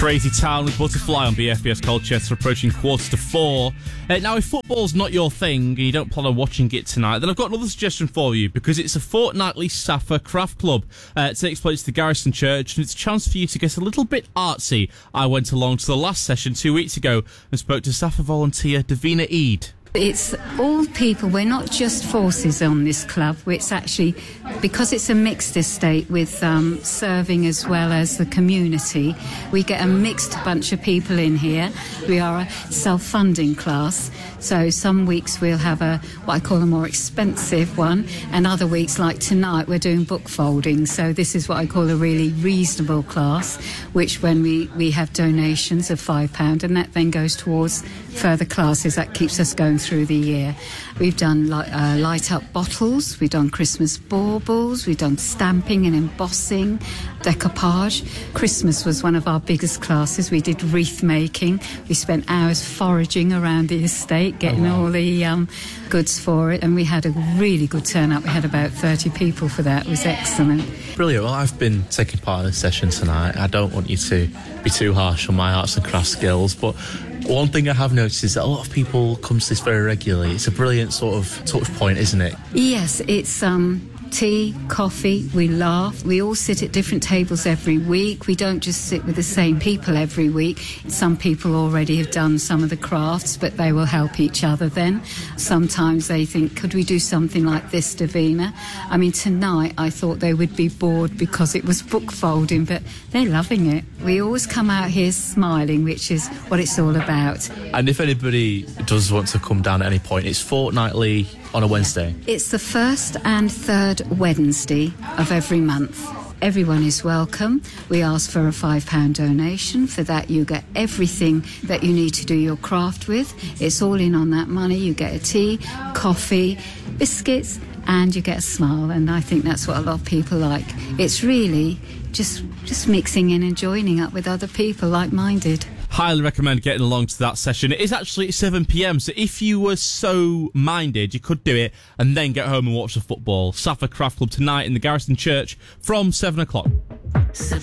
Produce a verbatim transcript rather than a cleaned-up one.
Crazy Town with Butterfly on B F B S Colchester, approaching quarter to four. Uh, now, if football's not your thing and you don't plan on watching it tonight, then I've got another suggestion for you, because it's a fortnightly Safa Craft Club. Uh, it takes place at the Garrison Church, and it's a chance for you to get a little bit artsy. I went along to the last session two weeks ago and spoke to Safa volunteer Davina Eid. It's all people. We're not just forces on this club. It's actually, because it's a mixed estate with um, serving as well as the community, we get a mixed bunch of people in here. We are a self-funding class, so some weeks we'll have a what I call a more expensive one, and other weeks, like tonight, we're doing book folding. So this is what I call a really reasonable class, which when we, we have donations of five pounds, and that then goes towards further classes. That keeps us going through the year. We've done li- uh, light up bottles, we've done Christmas baubles, we've done stamping and embossing, decoupage. Christmas was one of our biggest classes. We did wreath making. We spent hours foraging around the estate, getting oh, wow. all the um, goods for it, and we had a really good turnout. We had about thirty people for that. It was excellent. Brilliant. Well, I've been taking part in this session tonight. I don't want you to be too harsh on my arts and crafts skills, but one thing I have noticed is that a lot of people come to this very regularly. It's a brilliant sort of touch point, isn't it? Yes, it's um, tea, coffee, we laugh. We all sit at different tables every week. We don't just sit with the same people every week. Some people already have done some of the crafts, but they will help each other then. Sometimes they think, could we do something like this, Davina? I mean, tonight I thought they would be bored because it was book folding, but they're loving it. We always come out here smiling, which is what it's all about. And if anybody does want to come down at any point, it's fortnightly on a Wednesday? It's the first and third Wednesday of every month. Everyone is welcome. We ask for a five pound donation. For that, you get everything that you need to do your craft with. It's all in on that money. You get a tea, coffee, biscuits, and you get a smile. And I think that's what a lot of people like. It's really just just mixing in and joining up with other people like-minded. Highly recommend getting along to that session. It is actually at seven p.m, so if you were so minded, you could do it and then get home and watch the football. Safa Craft Club tonight in the Garrison Church from seven o'clock.